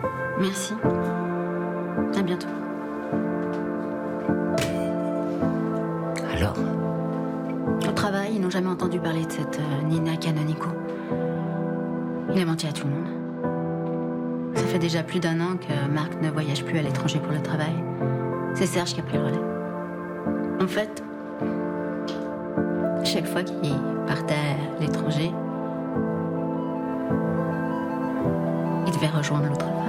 Merci. À bientôt. Alors ? Au travail, ils n'ont jamais entendu parler de cette Nina Canonico. Il a menti à tout le monde. Ça fait déjà plus d'1 an que Marc ne voyage plus à l'étranger pour le travail. C'est Serge qui a pris le relais. En fait, chaque fois qu'il partait à l'étranger, il devait rejoindre l'autre.